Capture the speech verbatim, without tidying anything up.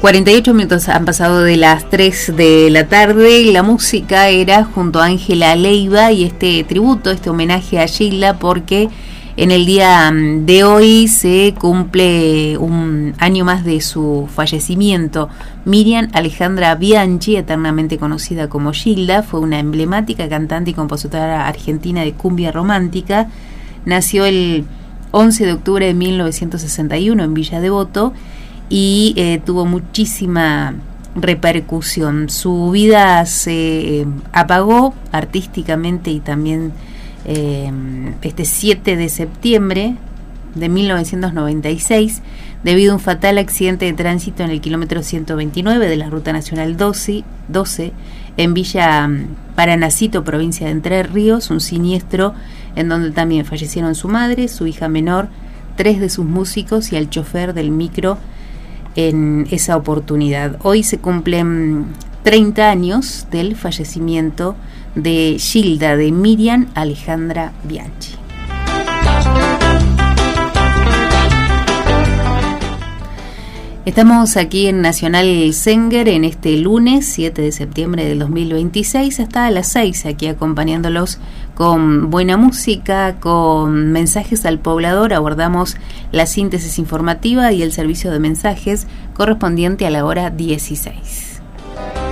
cuarenta y ocho minutos han pasado de las tres de la tarde. La música era junto a Ángela Leiva y este tributo, este homenaje a Gilda, porque en el día de hoy se cumple un año más de su fallecimiento. Miriam Alejandra Bianchi, eternamente conocida como Gilda, fue una emblemática cantante y compositora argentina de cumbia romántica. Nació el once de octubre de mil novecientos sesenta y uno en Villa Devoto y eh, tuvo muchísima repercusión. Su vida se eh, apagó artísticamente y también eh, este siete de septiembre de mil novecientos noventa y seis debido a un fatal accidente de tránsito en el kilómetro ciento veintinueve de la Ruta Nacional doce, doce en Villa Paranacito, provincia de Entre Ríos, un siniestro en donde también fallecieron su madre, su hija menor, tres de sus músicos y el chofer del micro en esa oportunidad. Hoy se cumplen treinta años del fallecimiento de Gilda, de Miriam Alejandra Bianchi. Estamos aquí en Nacional Zenger en este lunes siete de septiembre del dos mil veintiséis hasta las seis, aquí acompañándolos con buena música, con mensajes al poblador. Abordamos la síntesis informativa y el servicio de mensajes correspondiente a la hora dieciséis.